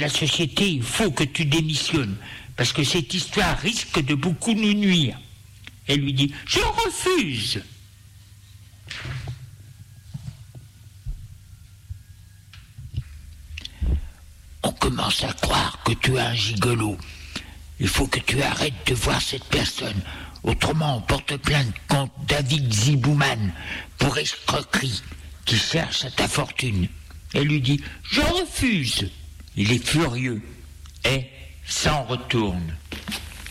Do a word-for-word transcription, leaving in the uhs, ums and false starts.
la société, il faut que tu démissionnes, parce que cette histoire risque de beaucoup nous nuire. Elle lui dit, je refuse. On commence à croire que tu es un gigolo. Il faut que tu arrêtes de voir cette personne. Autrement, on porte plainte contre David Zibouman pour escroquerie, qui cherche à ta fortune. Elle lui dit, je refuse. Il est furieux et s'en retourne.